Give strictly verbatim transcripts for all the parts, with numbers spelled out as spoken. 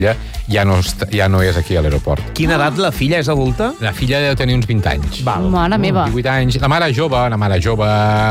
ja no, ja no és aquí a l'aeroport. Quina edat la filla és adulta? La filla deu tenir uns vint anys. Val. Mare meva. divuit anys. La mare jove, la mare jove...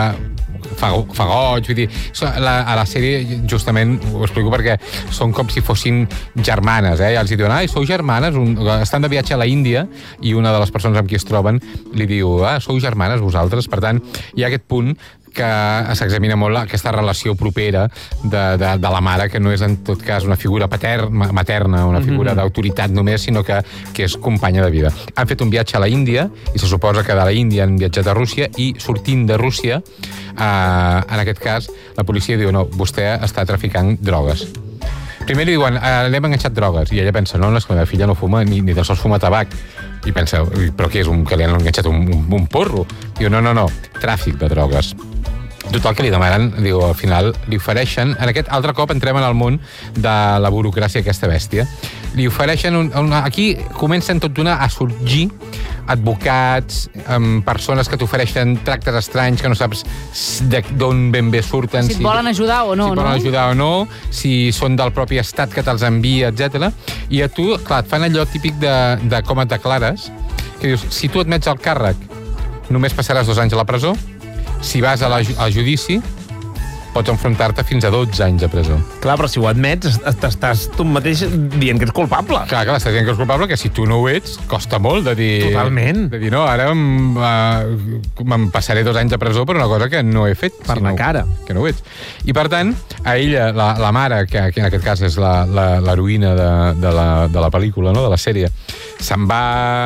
Fa, fa goig, vull dir... La, a la sèrie, justament, ho explico perquè són com si fossin germanes, eh? Ja els diuen, ai, sou germanes? Un, estan de viatge a la Índia i una de les persones amb qui es troben li diu, ah, sou germanes vosaltres? Per tant, hi ha aquest punt que s'examina molt aquesta relació propera de, de, de la mare, que no és en tot cas una figura paterna, materna, una figura mm-hmm. d'autoritat només, sinó que, que és companya de vida. Han fet un viatge a la Índia, i se suposa que de la Índia han viatjat a Rússia, i sortint de Rússia, eh, en aquest cas, la policia diu, no, vostè està traficant drogues. Primer li diuen, eh, l'hem enganxat drogues, i ella pensa, no, no, és que la meva filla no fuma, ni, ni tan sols fuma tabac. I pensa, però què és, un, que li han enganxat un, un, un porro? Diu, no, no, no, tràfic de drogues. Total, que li demanen, diu, al final li ofereixen, en aquest altre cop entrem en el món de la burocràcia aquesta bèstia, li ofereixen, un, un, aquí comencen tot d'una a sorgir advocats, um, persones que t'ofereixen tractes estranys que no saps d'on ben bé surten. Si et volen ajudar o no. Si et volen no? ajudar o no, si són del propi estat que te'ls envia, etcètera. I a tu, clar, et fan allò típic de, de com et declares, que dius, si tu admets el càrrec, només passaràs dos anys a la presó. Si vas a la, al judici, pots enfrontar-te fins a dotze anys de presó. Clar, però si ho admets, t'estàs tu mateix dient que ets culpable. Clar, clar, estàs dient que ets culpable, que si tu no ho ets, costa molt de dir... Totalment. De dir, no, ara em, uh, em passaré dos anys de presó per una cosa que no he fet. Per la cara. Que no ho ets. I, per tant, a ella, la, la mare, que, que en aquest cas és l'heroïna de, de, la, de la pel·lícula, no?, de la sèrie, se'n va...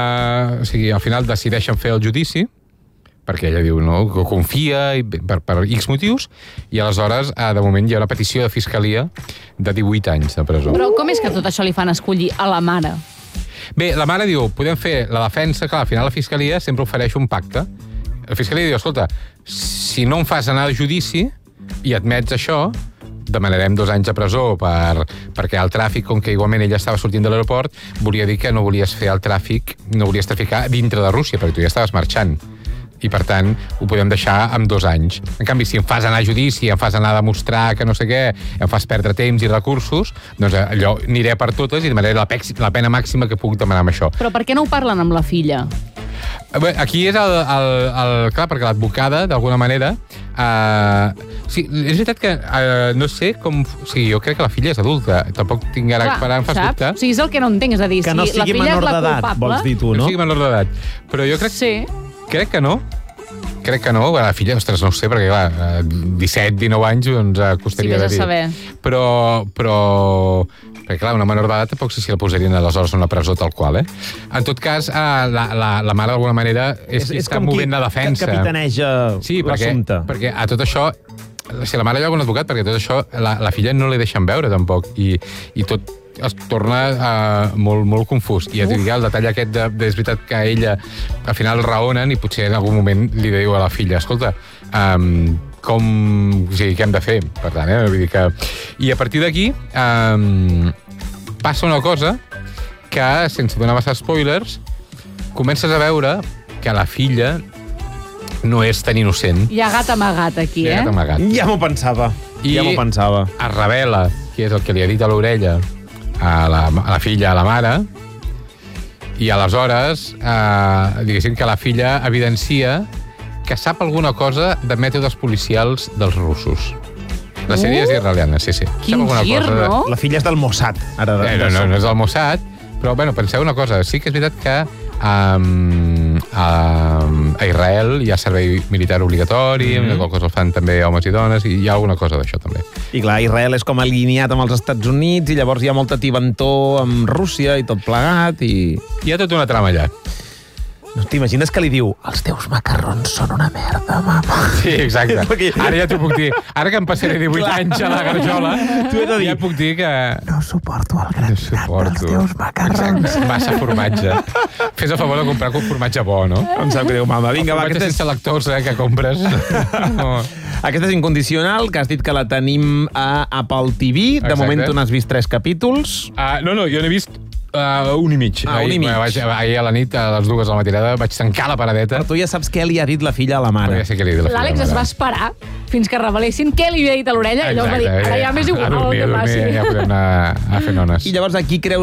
O sigui, al final decideixen fer el judici, perquè ella diu, no, que confia per, per X motius, i aleshores, de moment, hi ha una petició de fiscalia de divuit anys de presó. Però com és que tot això li fan escollir a la mare? Bé, la mare diu, podem fer la defensa, clar, al final la fiscalia sempre ofereix un pacte. La fiscalia diu, escolta, si no em fas anar a judici i admets això, demanarem dos anys de presó per, perquè el tràfic, com que igualment ella estava sortint de l'aeroport, volia dir que no volies fer el tràfic, no volies traficar dintre de Rússia, perquè tu ja estaves marxant. I, per tant, ho podem deixar amb dos anys. En canvi, si em fas anar a judici, em fas anar a demostrar que no sé què, em fas perdre temps i recursos, doncs allò aniré per totes i demanaré la, la pena màxima que puc demanar amb això. Però per què no ho parlen amb la filla? Bé, aquí és el... el, el clar, perquè l'advocada, d'alguna manera... Eh, sí, és veritat que eh, no sé com... O sigui, jo crec que la filla és adulta. Tampoc tinc ara... Clar, ara em fas dubte. O sigui, és el que no entenc, és a dir, que no si la filla és la culpable... vols dir tu, no? no? No sigui menor d'edat. Però jo crec... Sí. Crec que no. Crec que no. La filla, ostres, no ho sé, perquè clar, disset, dinou anys, doncs costaria de dir. Sí, vés a saber. Però... però... Perquè, clar, una menor d'edat tampoc sé si la posarien aleshores a una presó tal qual, eh? En tot cas, eh, la, la, la mare d'alguna manera és, és, és està movent la defensa. Que capitaneja sí, l'assumpte. Sí, perquè, perquè a tot això, si la mare hi ha algun advocat, perquè tot això la, la filla no li deixen veure tampoc, i, i tot es torna uh, molt, molt confús. I ja et dic, el detall aquest de, de, és veritat que ella al final raonen i potser en algun moment li diu a la filla, escolta, um, com... O sigui, què hem de fer? Per tant, eh? Vull dir que... I a partir d'aquí um, passa una cosa que, sense donar massa spoilers, comences a veure que la filla no és tan innocent. Hi ha gat amagat aquí, eh? Hi ha gat amagat. Ja m'ho pensava. I ja m'ho pensava. Es revela qui és el que li ha dit a l'orella a la, a la filla, a la mare, i aleshores, eh, diguéssim que la filla evidencia que sap alguna cosa de mètodes policials dels russos. La sèrie uh, és israeliana, sí, sí. Quin gir, cosa de... no? La filla és del Mossad, ara. De... Eh, no, no, no és del Mossad, però, bueno, penseu una cosa, sí que és veritat que um, a, a Israel hi ha servei militar obligatori, mm. qualque cosa el fan també homes i dones, i hi ha alguna cosa d'això també. I clar, Israel és com alineat amb els Estats Units, i llavors hi ha molta tibantor amb Rússia i tot plegat, i... Hi ha tota una trama allà. No t'imagines que li diu, els teus macarrons són una merda, mama. Sí, exacte. Ara ja t'ho puc dir. Ara que em passaré divuit anys a la garjola, ja puc dir que... No suporto el gratinat no dels teus macarrons. Exacte. Massa formatge. Fes el favor de comprar un formatge bo, no? Em sap greu, mama. Vinga, va, aquesta és... sense lactosa, eh, que compres. No. Aquesta és Incondicional, que has dit que la tenim a Apple T V. De Exacte. moment tu n'has vist tres capítols. Uh, no, no, jo n'he vist Uh, un i mig. Ah, un i mig. Ahir, vaig, ahir a la nit, a les dues de la matinada, vaig tancar la paradeta. Però tu ja saps què li ha dit la filla a la mare. Però ja sé què li he dit la filla L'Àlex de la es va mare. esperar fins que revelessin què li havia dit a l'orella i llavors va dir, ara ja m'és igual a dormir, el que a dormir, passi. ja podem anar a fer nones. I llavors aquí creus